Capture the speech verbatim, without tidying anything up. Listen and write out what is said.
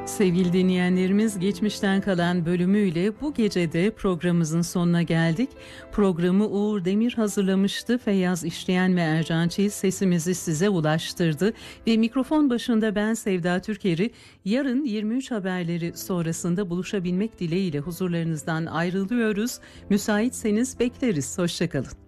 Sevgili dinleyenlerimiz, geçmişten kalan bölümüyle bu gecede programımızın sonuna geldik. Programı Uğur Demir hazırlamıştı. Feyyaz İşleyen ve Ercan Çiğ sesimizi size ulaştırdı. Ve mikrofon başında ben Sevda Türker'i, yarın yirmi üç haberleri sonrasında buluşabilmek dileğiyle huzurlarınızdan ayrılıyoruz. Müsaitseniz bekleriz. Hoşçakalın.